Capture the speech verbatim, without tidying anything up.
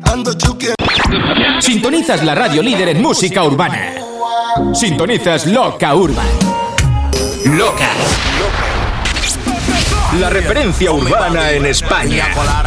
Sintonizas la radio líder en música urbana. Sintonizas Loca Urban. Loca. La referencia urbana en España.